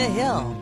The Hill.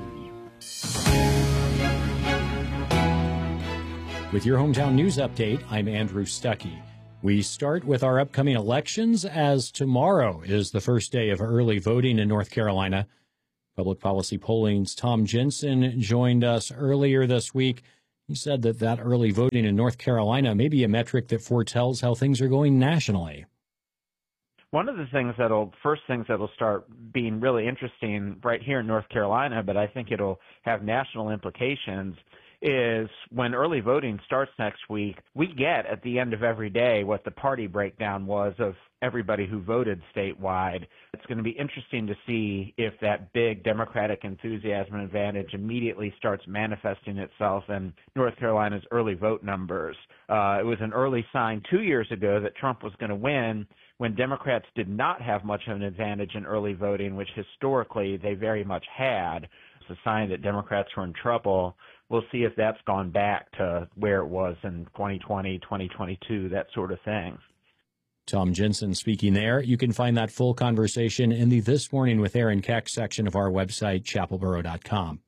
With your hometown news update, I'm Andrew Stuckey. We start with our upcoming elections, as tomorrow is the first day of early voting in North Carolina. Public Policy Polling's Tom Jensen joined us earlier this week. He said that early voting in North Carolina may be a metric that foretells how things are going nationally. One of the first things that'll start being really interesting right here in North Carolina, but I think it'll have national implications, is when early voting starts next week, we get at the end of every day what the party breakdown was of everybody who voted statewide. It's going to be interesting to see if that big Democratic enthusiasm and advantage immediately starts manifesting itself in North Carolina's early vote numbers. It was an early sign 2 years ago that Trump was going to win when Democrats did not have much of an advantage in early voting, which historically they very much had. It's a sign that Democrats were in trouble. We'll see if that's gone back to where it was in 2020, 2022, that sort of thing. Tom Jensen speaking there. You can find that full conversation in the This Morning with Aaron Keck section of our website, chapelboro.com.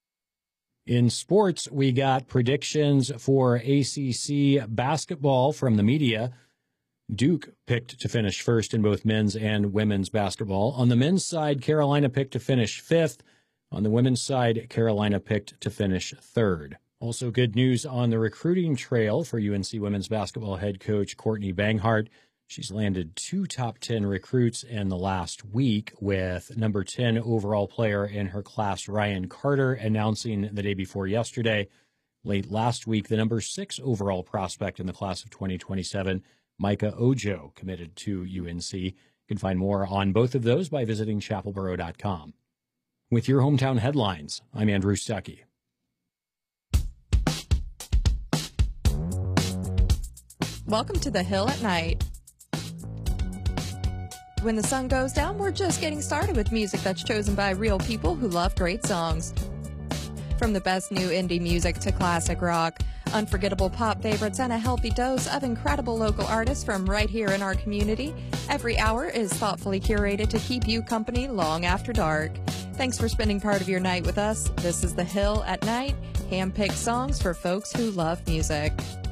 In sports, we got predictions for ACC basketball from the media. Duke picked to finish first in both men's and women's basketball. On the men's side, Carolina picked to finish fifth. On the women's side, Carolina picked to finish third. Also good news on the recruiting trail for UNC women's basketball head coach Courtney Banghart. She's landed 2 top 10 recruits in the last week, with number 10 overall player in her class, Ryan Carter, announcing the day before yesterday. Late last week, the number 6 overall prospect in the class of 2027, Micah Ojo, committed to UNC. You can find more on both of those by visiting chapelboro.com. With your hometown headlines, I'm Andrew Stuckey. Welcome to The Hill at Night. When the sun goes down, we're just getting started with music that's chosen by real people who love great songs. From the best new indie music to classic rock, unforgettable pop favorites, and a healthy dose of incredible local artists from right here in our community, every hour is thoughtfully curated to keep you company long after dark. Thanks for spending part of your night with us. This is The Hill at Night, hand-picked songs for folks who love music.